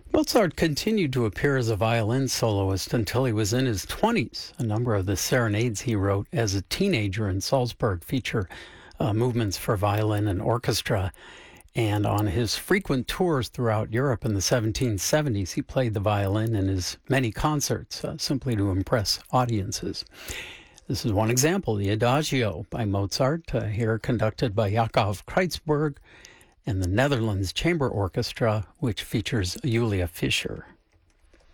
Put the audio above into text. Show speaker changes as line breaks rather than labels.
Mozart continued to appear as a violin soloist until he was in his 20s. A number of the serenades he wrote as a teenager in Salzburg feature movements for violin and orchestra. And on his frequent tours throughout Europe in the 1770s, he played the violin in his many concerts, simply to impress audiences. This is one example, the Adagio by Mozart, here conducted by Jakob Kreutzberg and the Netherlands Chamber Orchestra, which features Julia Fischer.